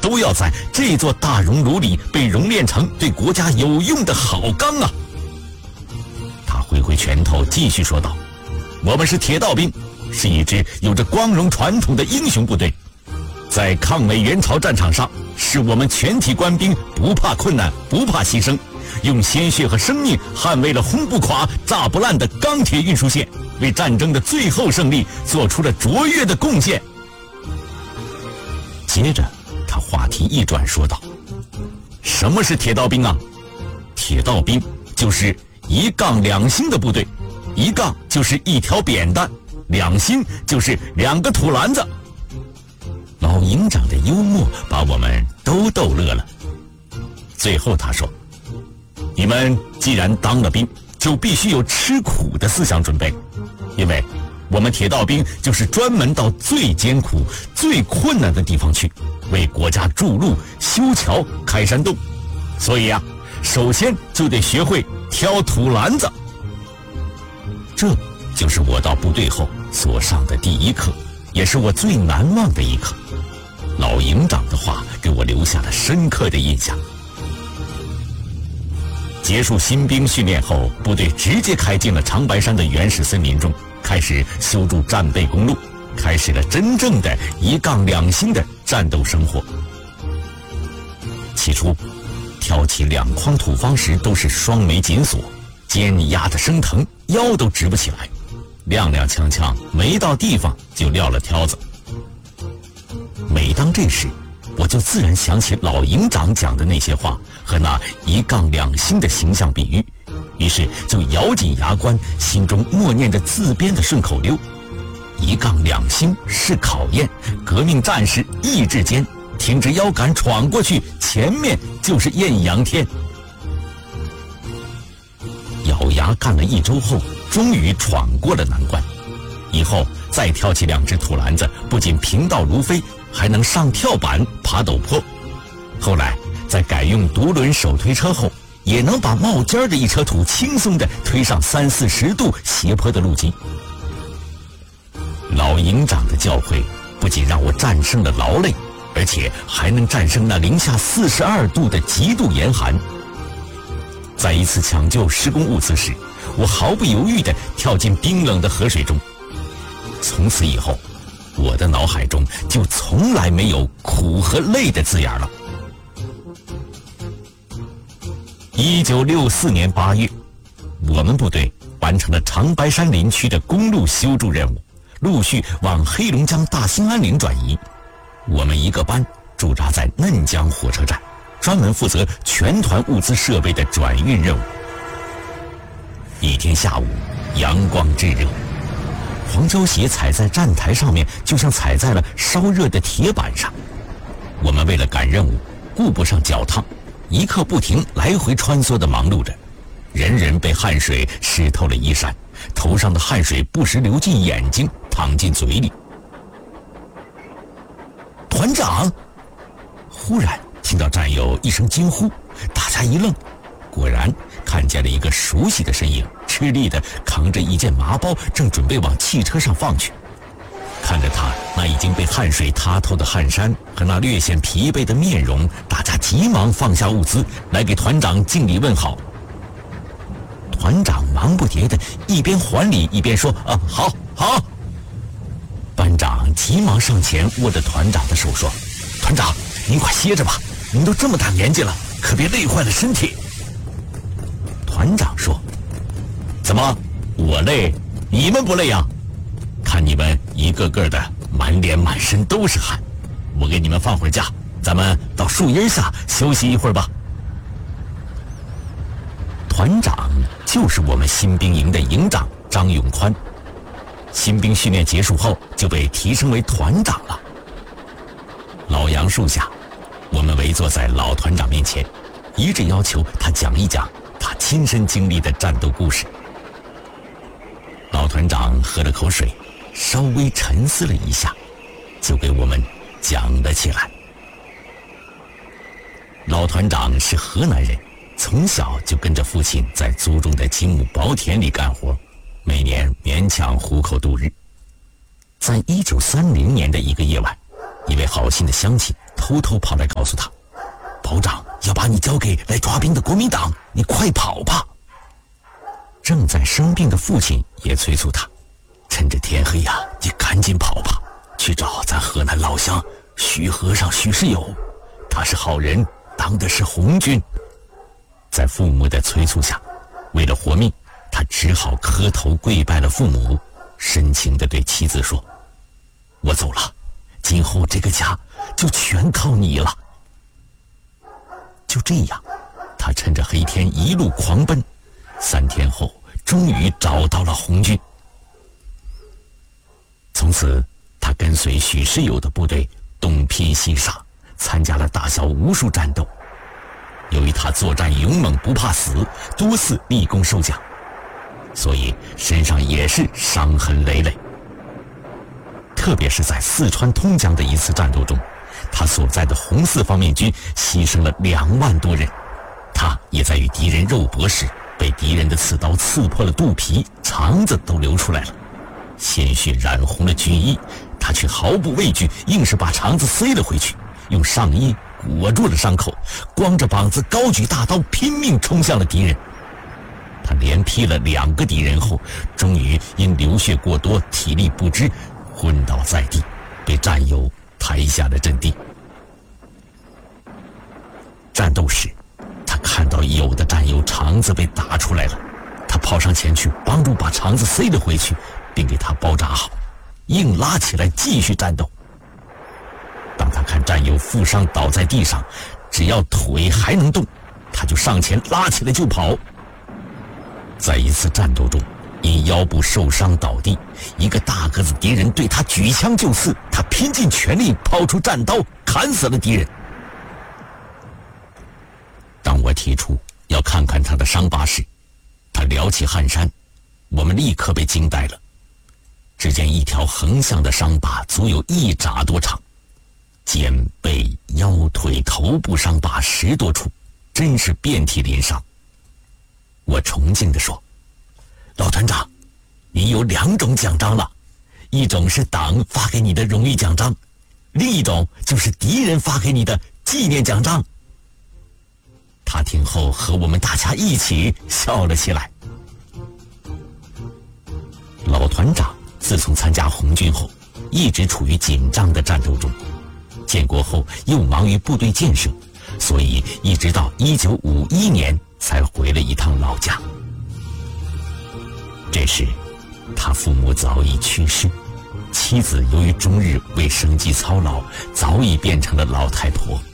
都要在这座大熔炉里被熔炼成对国家有用的好钢啊！他挥挥拳头，继续说道：“我们是铁道兵，是一支有着光荣传统的英雄部队。在抗美援朝战场上，是我们全体官兵不怕困难，不怕牺牲，用鲜血和生命捍卫了轰不垮、炸不烂的钢铁运输线，为战争的最后胜利做出了卓越的贡献。”接着他话题一转说道：“什么是铁道兵啊？铁道兵就是1杠2星的部队，1杠就是1条扁担，2星就是2个土篮子。”老营长的幽默把我们都逗乐了。最后他说：“你们既然当了兵，就必须有吃苦的思想准备，因为我们铁道兵就是专门到最艰苦、最困难的地方去，为国家筑路、修桥、开山洞。所以首先就得学会挑土篮子。”这就是我到部队后所上的第一课，也是我最难忘的一课。老营长的话给我留下了深刻的印象。结束新兵训练后，部队直接开进了长白山的原始森林中，开始修筑战备公路，开始了真正的1杠2星的战斗生活。起初挑起2筐土方时都是双眉紧锁，肩压得生疼，腰都直不起来，踉踉跄跄，没到地方就撂了挑子。每当这时，我就自然想起老营长讲的那些话和那1杠2星的形象比喻，于是就咬紧牙关，心中默念着自编的顺口溜：1杠2星是考验，革命战士意志坚，挺直腰杆闯过去，前面就是艳阳天。咬牙干了1周后，终于闯过了难关。以后再挑起2只土篮子，不仅平道如飞，还能上跳板、爬陡坡。后来在改用独轮手推车后，也能把冒尖的一车土轻松地推上30-40度斜坡的路基。老营长的教诲不仅让我战胜了劳累，而且还能战胜那零下42度的极度严寒。在一次抢救施工物资时，我毫不犹豫地跳进冰冷的河水中。从此以后，我的脑海中就从来没有苦和累的字眼了。1964年8月，我们部队完成了长白山林区的公路修筑任务，陆续往黑龙江大兴安岭转移。我们一个班驻扎在嫩江火车站，专门负责全团物资设备的转运任务。一天下午，阳光炙热，黄胶鞋踩在站台上面，就像踩在了烧热的铁板上。我们为了赶任务，顾不上脚烫，一刻不停来回穿梭地忙碌着，人人被汗水湿透了衣衫，头上的汗水不时流进眼睛，淌进嘴里。团长！忽然听到战友一声惊呼，大家一愣，果然看见了一个熟悉的身影，吃力地扛着一件麻包，正准备往汽车上放去。看着他那已经被汗水塌透的汗衫和那略显疲惫的面容，大家急忙放下物资，来给团长敬礼问好。团长忙不迭地一边还礼一边说：“好好。”班长急忙上前握着团长的手说：“团长，您快歇着吧，您都这么大年纪了，可别累坏了身体。”团长说：“怎么，我累，你们不累呀？看你们一个个的满脸满身都是汗，我给你们放会儿假，咱们到树荫下休息一会儿吧。”团长就是我们新兵营的营长张永宽，新兵训练结束后就被提升为团长了。老杨树下，我们围坐在老团长面前，一致要求他讲一讲他亲身经历的战斗故事。老团长喝了口水，稍微沉思了一下，就给我们讲了起来。老团长是河南人，从小就跟着父亲在族中的几亩薄田里干活，每年勉强糊口度日。在1930年的一个夜晚，一位好心的乡亲偷偷跑来告诉他，保长要把你交给来抓兵的国民党，你快跑吧。正在生病的父亲也催促他，趁着天黑呀，你赶紧跑吧，去找咱河南老乡徐和尚徐世友，他是好人，当的是红军。在父母的催促下，为了活命，他只好磕头跪拜了父母，深情地对妻子说，我走了，今后这个家就全靠你了。就这样，他趁着黑天一路狂奔，3天后终于找到了红军。从此他跟随许世友的部队东拼西杀，参加了大小无数战斗。由于他作战勇猛不怕死，多次立功受奖，所以身上也是伤痕累累。特别是在四川通江的一次战斗中，他所在的红四方面军牺牲了2万多人，他也在与敌人肉搏时被敌人的刺刀刺破了肚皮，肠子都流出来了，鲜血染红了军衣，他却毫不畏惧，硬是把肠子塞了回去，用上衣裹住了伤口，光着膀子高举大刀拼命冲向了敌人。他连劈了2个敌人后，终于因流血过多体力不支昏倒在地，被战友抬下了阵地。战斗时他看到有的战友肠子被打出来了，他跑上前去帮助把肠子塞了回去，并给他包扎好，硬拉起来继续战斗。当他看战友负伤倒在地上，只要腿还能动，他就上前拉起来就跑。在一次战斗中，因腰部受伤倒地，一个大个子敌人对他举枪就刺，他拼尽全力抛出战刀，砍死了敌人。当我提出要看看他的伤疤时，他撩起汗衫，我们立刻被惊呆了。只见一条横向的伤疤足有1拃多长，肩背腰腿头部伤疤10多处，真是遍体鳞伤。我崇敬地说，老团长，你有2种奖章了，一种是党发给你的荣誉奖章，另一种就是敌人发给你的纪念奖章。他听后和我们大家一起笑了起来。老团长自从参加红军后，一直处于紧张的战斗中，建国后又忙于部队建设，所以一直到1951年才回了一趟老家。这时他父母早已去世，妻子由于终日为生计操劳，早已变成了老太婆。